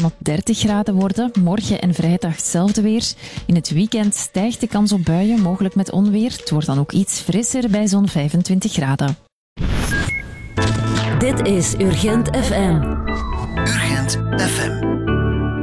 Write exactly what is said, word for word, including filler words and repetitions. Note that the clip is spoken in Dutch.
tot dertig graden worden. Morgen en vrijdag hetzelfde weer. In het weekend stijgt de kans op buien, mogelijk met onweer. Het wordt dan ook iets frisser bij zo'n vijfentwintig graden. Dit is Urgent F M. Urgent F M.